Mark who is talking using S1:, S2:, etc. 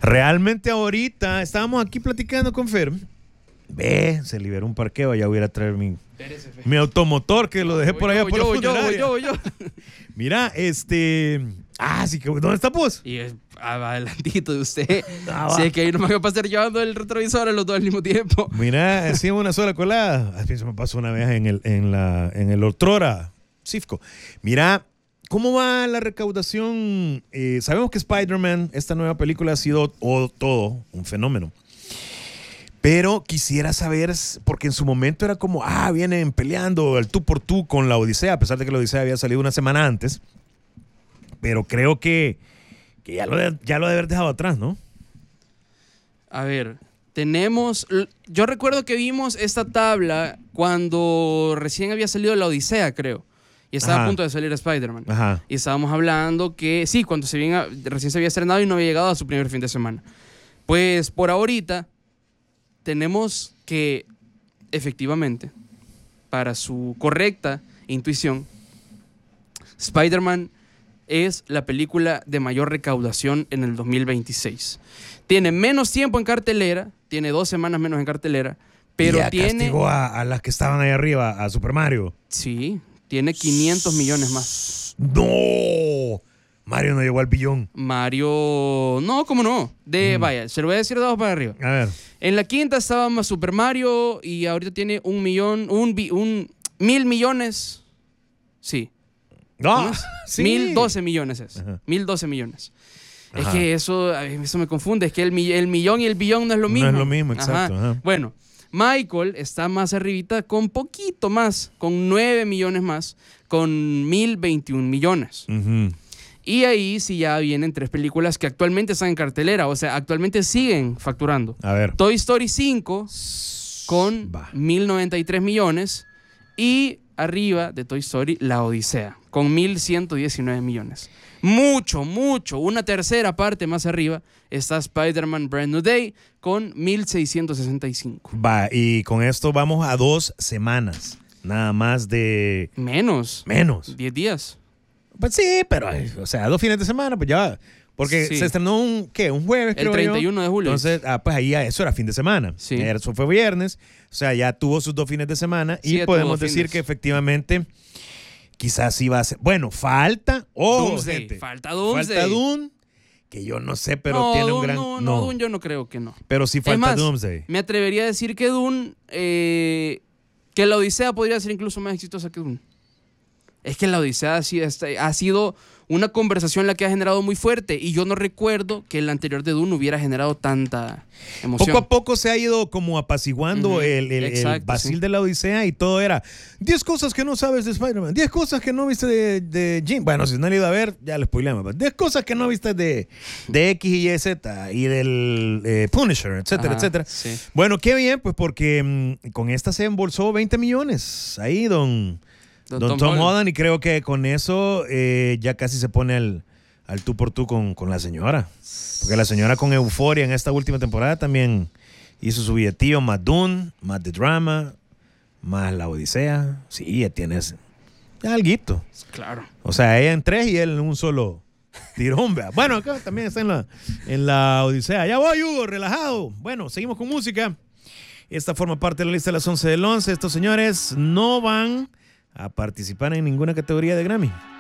S1: Realmente ahorita estábamos aquí platicando con Fer. Se liberó un parqueo, ya voy a ir a traer mi automotor que lo dejé por allá por la funeraria.
S2: Yo.
S1: Mira, sí que ¿dónde está pues?
S2: Y adelantito de usted. Si es que ahí no me va a estar llevando el retrovisor a los dos al mismo tiempo.
S1: Mira, hacíamos una sola colada. Así se me pasó una vez en el Otrora Cifco. Mira, ¿cómo va la recaudación? Sabemos que Spider-Man, esta nueva película, ha sido todo un fenómeno. Pero quisiera saber, porque en su momento era como, vienen peleando el tú por tú con la Odisea, a pesar de que la Odisea había salido una semana antes. Pero creo que ya lo de haber dejado atrás, ¿no?
S2: A ver, yo recuerdo que vimos esta tabla cuando recién había salido la Odisea, creo. Y estaba a punto de salir Spider-Man. Ajá. Y estábamos hablando que, sí, cuando recién se había estrenado y no había llegado a su primer fin de semana. Pues por ahorita tenemos que, efectivamente, para su correcta intuición, Spider-Man es la película de mayor recaudación en el 2026. Tiene menos tiempo en cartelera, tiene 2 semanas menos en cartelera, pero
S1: castigó a las que estaban ahí arriba, a Super Mario.
S2: Sí, tiene 500 millones más.
S1: ¡No! Mario no llegó al billón.
S2: Mario... No, ¿cómo no? Vaya, se lo voy a decir de abajo para arriba.
S1: A ver.
S2: En la quinta estaba más Super Mario y ahorita tiene 1.000 millones. Sí.
S1: No, sí.
S2: 1.012 millones es. Ajá. 1.012 millones. Ajá. Es que eso me confunde. Es que el millón y el billón no es lo mismo.
S1: No es lo mismo, exacto.
S2: Ajá. Bueno, Michael está más arribita con poquito más, con 9 millones más, con 1.021 millones.
S1: Uh-huh.
S2: Y ahí sí ya vienen 3 películas que actualmente están en cartelera, o sea, actualmente siguen facturando.
S1: A ver.
S2: Toy Story 5 con 1.093 millones y arriba de Toy Story La Odisea con 1.119 millones. Mucho, una tercera parte más arriba está Spider-Man Brand New Day con 1.665.
S1: Y con esto vamos a 2 semanas, nada más de...
S2: Menos.
S1: 10
S2: días.
S1: Pues sí, pero, o sea, 2 fines de semana, pues ya... Porque se estrenó un jueves, creo yo.
S2: El 31 de julio.
S1: Entonces, pues ahí eso era fin de semana.
S2: Sí.
S1: Eso fue viernes. O sea, ya tuvo sus 2 fines de semana. Sí, y podemos decir que efectivamente quizás iba a ser... Bueno, falta... gente.
S2: Falta Doomsday.
S1: Falta Doom, que yo no sé, pero tiene un gran...
S2: No, Doom yo no creo que no.
S1: Pero sí falta Doomsday.
S2: Me atrevería a decir que Doom... que la Odisea podría ser incluso más exitosa que Doom. Es que la Odisea ha sido una conversación la que ha generado muy fuerte y yo no recuerdo que el anterior de Dune hubiera generado tanta emoción.
S1: Poco a poco se ha ido como apaciguando el vacil de la Odisea y todo era 10 cosas que no sabes de Spider-Man, 10 cosas que no viste de Jim. Bueno, si no han ido a ver, ya les spoileamos. 10 cosas que no viste de X y Y, Z y del Punisher, etcétera, etcétera.
S2: Sí.
S1: Bueno, qué bien, pues porque con esta se embolsó 20 millones. Ahí, don Tom Holland, y creo que con eso ya casi se pone al tú por tú con la señora. Porque la señora con euforia en esta última temporada también hizo su billetillo, más Dune, más The Drama, más La Odisea. Sí, ya tienes alguito.
S2: Claro.
S1: O sea, ella en 3 y él en un solo tirón. Bueno, acá también está en la Odisea. Ya voy, Hugo, relajado. Bueno, seguimos con música. Esta forma parte de la lista de las 11 del 11. Estos señores no van a participar en ninguna categoría de Grammy.